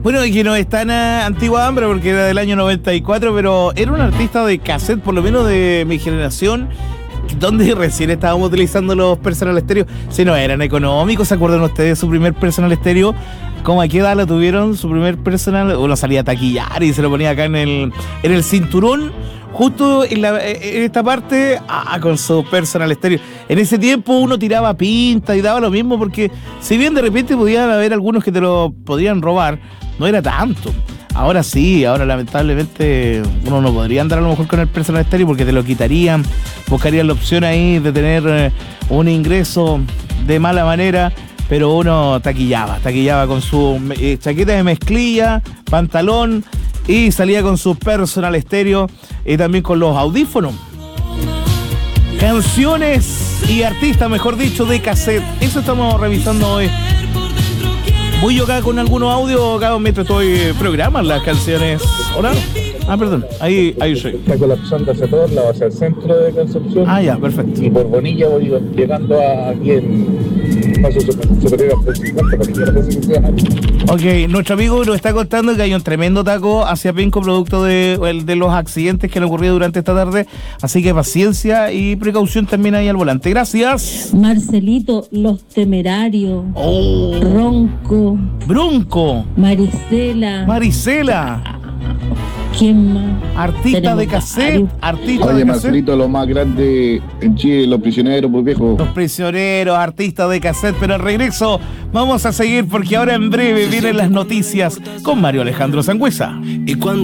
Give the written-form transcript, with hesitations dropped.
Bueno, y que no es tan antigua Ambra porque era del año 94, pero era un artista de cassette, por lo menos de mi generación, donde recién estábamos utilizando los personal stereo. Si no eran económicos, ¿se acuerdan ustedes de su primer personal stereo? ¿Cómo a qué edad lo tuvieron? Su primer personal, uno salía a taquillar y se lo ponía acá en el cinturón, justo en esta parte, con su personal stereo. En ese tiempo uno tiraba pinta y daba lo mismo, porque si bien de repente podían haber algunos que te lo podían robar, no era tanto. Ahora sí, ahora lamentablemente uno no podría andar a lo mejor con el personal stereo porque te lo quitarían, buscarían la opción ahí de tener un ingreso de mala manera, pero uno taquillaba con su chaqueta de mezclilla, pantalón y salía con su personal stereo y también con los audífonos. Canciones y artistas, mejor dicho, de cassette. Eso estamos revisando hoy. Voy yo acá con algunos audios, acá mientras estoy programando las canciones. ¿Hola? Perdón, ahí soy. Está colapsando hacia todos lados, hacia el centro de Concepción. Ya, perfecto. Y por Bonilla voy llegando aquí en Paso Superior a 50 para que no sé si sea. Ok, nuestro amigo nos está contando que hay un tremendo taco hacia Penco producto de los accidentes que han ocurrido durante esta tarde. Así que paciencia y precaución también ahí al volante. Gracias. Marcelito, Los Temerarios. Ronco. Bronco. Marisela. ¿Quién más? Artista de cassette. Artista Oye, de Marcelito, cassette. lo más grande en Chile, Los Prisioneros, pues viejo. Los Prisioneros, artistas de cassette. Pero al regreso vamos a seguir porque ahora en breve vienen las noticias con Mario Alejandro Sangüesa. Y cuando